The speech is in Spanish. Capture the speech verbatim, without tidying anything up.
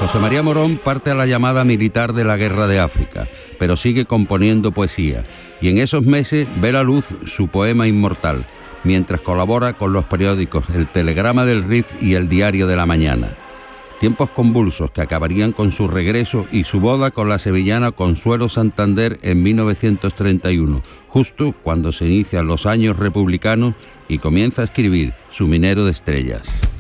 José María Morón parte a la llamada militar de la Guerra de África, pero sigue componiendo poesía, y en esos meses ve la luz su poema inmortal, mientras colabora con los periódicos El Telegrama del Rif y El Diario de la Mañana. Tiempos convulsos que acabarían con su regreso y su boda con la sevillana Consuelo Santander en mil novecientos treinta y uno, justo cuando se inician los años republicanos y comienza a escribir Su minero de estrellas.